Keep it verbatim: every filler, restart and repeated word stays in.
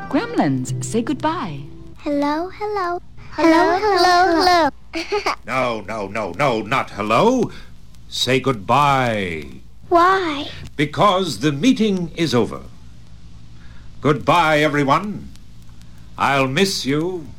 Gremlins, say goodbye. Hello, hello. Hello, hello, hello. No, no, no, no, not hello. Say goodbye. Why? Because the meeting is over. Goodbye, everyone. I'll miss you.